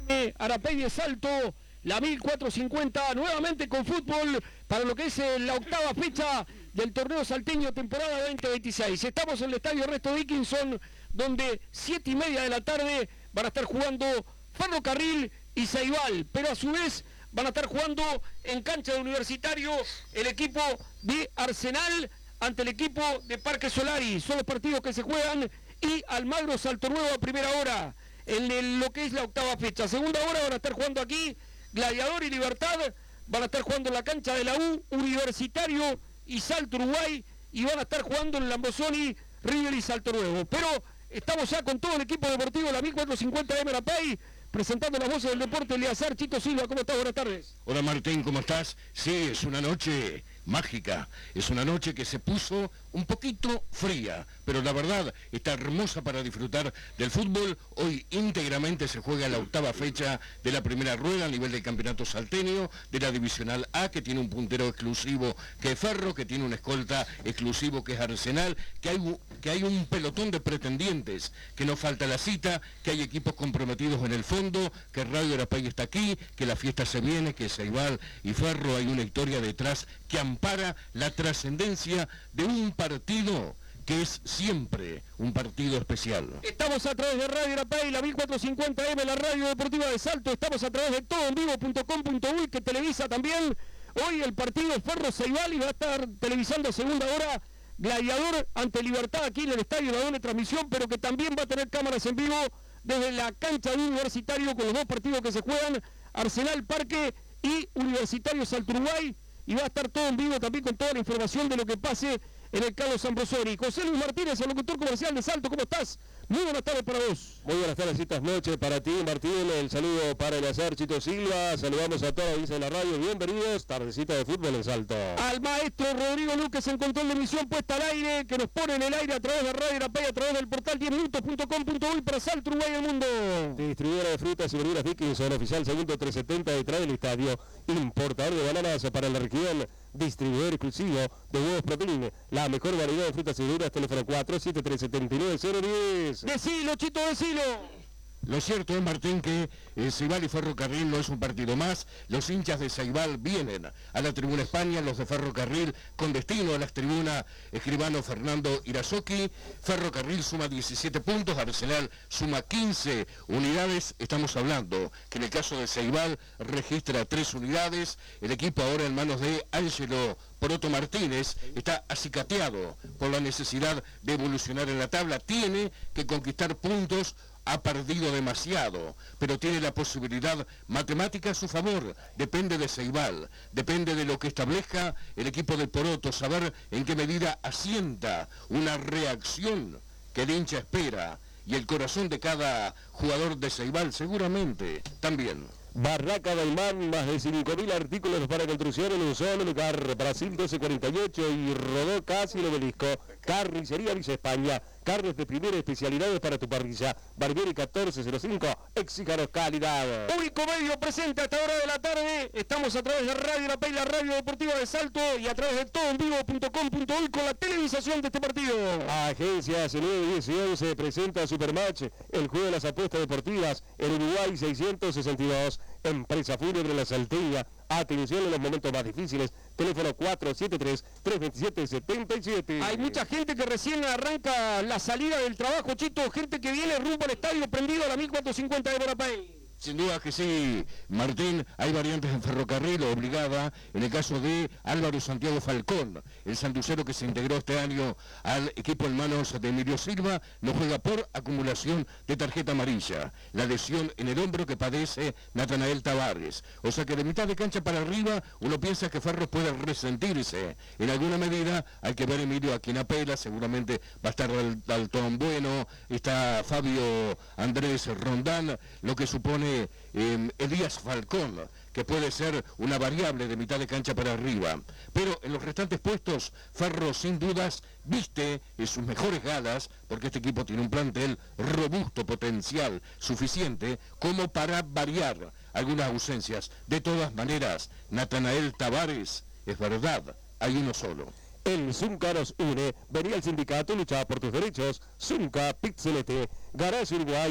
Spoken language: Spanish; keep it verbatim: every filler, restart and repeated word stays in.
Arapey de Salto, la mil cuatrocientos cincuenta, nuevamente con fútbol para lo que es la octava fecha del torneo salteño temporada veinte veintiséis. Estamos en el estadio Ernesto Dickinson, donde siete y media de la tarde van a estar jugando Ferrocarril y Ceibal, pero a su vez van a estar jugando en cancha de Universitario el equipo de Arsenal ante el equipo de Parque Solari. Son los partidos que se juegan, y Almagro Salto Nuevo a primera hora en el, lo que es la octava fecha. Segunda hora van a estar jugando aquí Gladiador y Libertad, van a estar jugando en la cancha de la U, Universitario y Salto Uruguay, y van a estar jugando en Lambosoni, River y Salto Nuevo. Pero estamos ya con todo el equipo deportivo de la mil cuatrocientos cincuenta de Arapey, presentando las voces del deporte. Eleazar Chito Silva, ¿cómo estás? Buenas tardes. Hola Martín, ¿cómo estás? Sí, es una noche mágica, es una noche que se puso un poquito fría, pero la verdad está hermosa para disfrutar del fútbol. Hoy íntegramente se juega la octava fecha de la primera rueda a nivel del campeonato salteño, de la divisional A, que tiene un puntero exclusivo que es Ferro, que tiene un escolta exclusivo que es Arsenal, que hay, que hay un pelotón de pretendientes, que no falta la cita, que hay equipos comprometidos en el fondo, que Radio Arapey está aquí, que la fiesta se viene, que Ceibal y Ferro hay una historia detrás que ampara la trascendencia de un partido que es siempre un partido especial. Estamos a través de Radio Arapey, la mil cuatrocientos cincuenta eme, la radio deportiva de Salto. Estamos a través de todo en vivo punto com punto uy, que televisa también hoy el partido Ferro Ceibal, y va a estar televisando a segunda hora Gladiador ante Libertad aquí en el estadio, la doble transmisión, pero que también va a tener cámaras en vivo desde la cancha de Universitario con los dos partidos que se juegan, Arsenal Parque y Universitario Salto Uruguay, y va a estar todo en vivo también con toda la información de lo que pase en el Carlos Ambrosoni. José Luis Martínez, el locutor comercial de Salto, ¿cómo estás? Muy buenas tardes para vos. Muy buenas tardes, estas noches para ti, Martín. El saludo para Eleazar Chito Silva. Saludamos a toda la audiencia de la radio. Bienvenidos, tardecita de fútbol en Salto. Al maestro Rodrigo Luque en control de emisión puesta al aire, que nos pone en el aire a través de Radio Arapey, a través del portal diez minutos punto com punto uy para Salto Uruguay y el mundo. Distribuidora de frutas y verduras Dickinson, oficial segundo trescientos setenta detrás del estadio. Importador de bananas para la región. Distribuidor exclusivo de huevos Protein, la mejor variedad de frutas y verduras. Teléfono cuatro siete tres siete nueve cero diez. Decilo, Chito, decilo. Lo cierto es, Martín, que eh, Ceibal y Ferrocarril no es un partido más. Los hinchas de Ceibal vienen a la tribuna España, los de Ferrocarril con destino a la tribuna Escribano Fernando Irazoqui. Ferrocarril suma diecisiete puntos, Arsenal suma quince unidades. Estamos hablando que en el caso de Ceibal registra tres unidades. El equipo ahora en manos de Ángelo Poroto Martínez está acicateado por la necesidad de evolucionar en la tabla. Tiene que conquistar puntos. Ha perdido demasiado, pero tiene la posibilidad matemática a su favor. Depende de Ceibal, depende de lo que establezca el equipo de Poroto, saber en qué medida asienta una reacción que el hincha espera, y el corazón de cada jugador de Ceibal seguramente también. Barraca Daimán, más de cinco mil artículos para construcción en un solo lugar. Brasil doce cuarenta y ocho y rodó casi el obelisco. Carnicería Villa España, carnes de primera especialidad para tu parrilla. Barbieri catorce cero cinco, exíjanos calidad. Único medio presente a esta hora de la tarde. Estamos a través de Radio Arapey, la radio deportiva de Salto, y a través de todo en vivo punto com punto uy con la televisación de este partido. Agencias nueve, diez y once presenta Supermatch, el juego de las apuestas deportivas en Uruguay seiscientos sesenta y dos. Empresa Fúnebre La Salteña, atención en los momentos más difíciles. Teléfono cuatro siete tres, tres dos siete, siete siete. Hay mucha gente que recién arranca la salida del trabajo, Chito, gente que viene rumbo al estadio prendido a la mil cuatrocientos cincuenta de Arapey. Sin duda que sí, Martín. Hay variantes en Ferrocarril obligada en el caso de Álvaro Santiago Falcón, el santucero que se integró este año al equipo en manos de Emilio Silva. No juega por acumulación de tarjeta amarilla, la lesión en el hombro que padece Natanael Tavares. O sea que de mitad de cancha para arriba uno piensa que Ferro puede resentirse en alguna medida. Hay que ver Emilio a quien apela, seguramente va a estar Dalton Bueno, está Fabio Andrés Rondán, lo que supone Eh, Elías Falcón, que puede ser una variable de mitad de cancha para arriba. Pero en los restantes puestos, Ferro sin dudas viste en sus mejores galas, porque este equipo tiene un plantel robusto, potencial, suficiente como para variar algunas ausencias. De todas maneras, Natanael Tavares, es verdad, hay uno solo. El Zunca nos une, venía el sindicato, luchaba por tus derechos. Zunca, Pixelete, Garage Uruguay.